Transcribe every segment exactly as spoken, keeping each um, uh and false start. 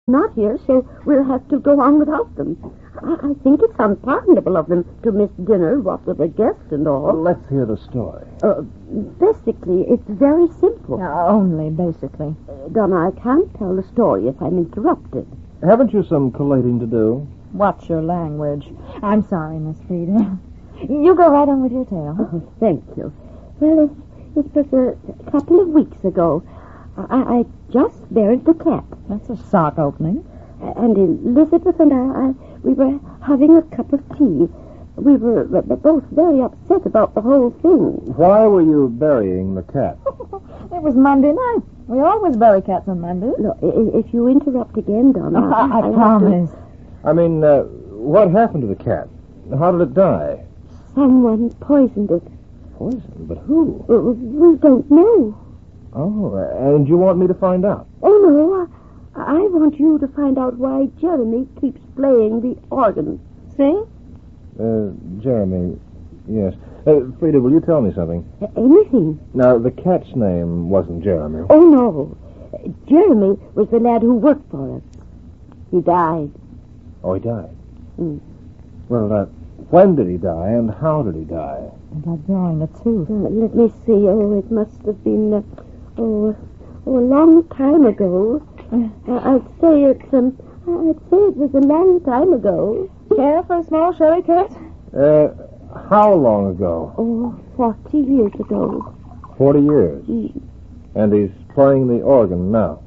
not here, so we'll have to go on without them. I, I think it's unpardonable of them to miss dinner, what with a guest and all. Well, let's hear the story. Uh, basically, it's very simple. No, only basically. Uh, Donna, I can't tell the story if I'm interrupted. Haven't you some collating to do? Watch your language. I'm sorry, Miss Frida. You go right on with your tale. Oh, thank you. Well, it, it was a couple of weeks ago. I, I just buried the cat. That's a sock opening. And Elizabeth and I, I, we were having a cup of tea. We were both very upset about the whole thing. Why were you burying the cat? It was Monday night. We always bury cats on Mondays. Look, if you interrupt again, Donna, I, I I'll promise. Have to... I mean, uh, what happened to the cat? How did it die? Someone poisoned it. Poison? But who? We don't know. Oh, and you want me to find out? Oh, no. I, I want you to find out why Jeremy keeps playing the organ. See? Uh, Jeremy, yes. Uh, Frida, will you tell me something? Uh, anything. Now, the cat's name wasn't Jeremy. Oh, no. Uh, Jeremy was the lad who worked for us. He died. Oh, he died? Mm. Well, uh, when did he die, and how did he die? By drawing a tooth. Uh, let me see. Oh, it must have been, uh, oh, oh, a long time ago. Uh, I'd say it's, um, I'd say it was a long time ago. Care for a small sherry cat? Uh, how long ago? Oh, forty years ago. Forty years. Mm. And he's playing the organ now.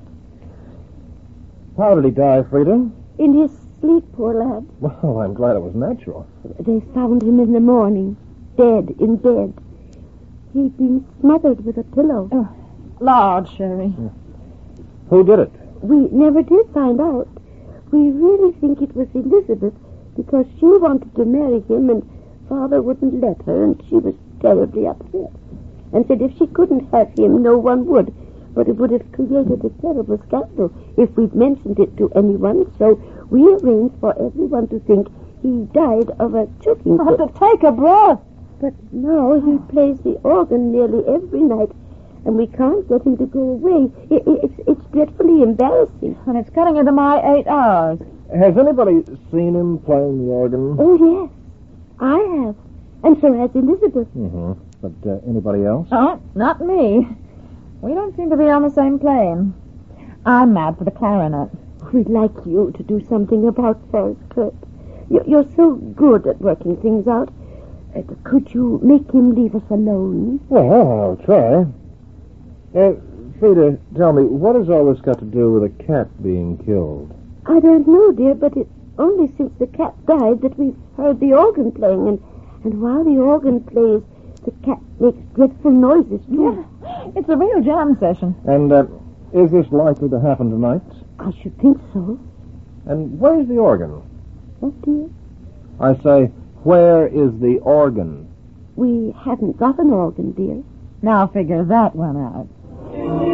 How did he die, Frida? In his sleep, poor lad. Well, I'm glad it was natural. They found him in the morning, dead in bed. He'd been smothered with a pillow. Oh, Lord, Sherry. Who did it? We never did find out. We really think it was Elizabeth because she wanted to marry him and Father wouldn't let her, and she was terribly upset and said if she couldn't have him, no one would. But it would have created a terrible scandal if we'd mentioned it to anyone, so we arranged for everyone to think he died of a choking fit. Oh, to take a breath. But now he plays the organ nearly every night, and we can't get him to go away. It, it, it's, it's dreadfully embarrassing. And it's cutting into my eight hours. Has anybody seen him playing the organ? Oh, yes. I have. And so has Elizabeth. Mm-hmm. But uh, anybody else? Oh, not me. We don't seem to be on the same plane. I'm mad for the clarinet. We'd like you to do something about Forrest, Kurt. You're, you're so good at working things out. Uh, could you make him leave us alone? Well, I'll try. Uh, Frida, tell me, what has all this got to do with a cat being killed? I don't know, dear, but it's only since the cat died that we've heard the organ playing, and, and while the organ plays, the cat makes dreadful noises, too. Yeah, it's a real jam session. And uh, is this likely to happen tonight? I should think so. And where's the organ? What, dear? I say, where is the organ? We haven't got an organ, dear. Now figure that one out.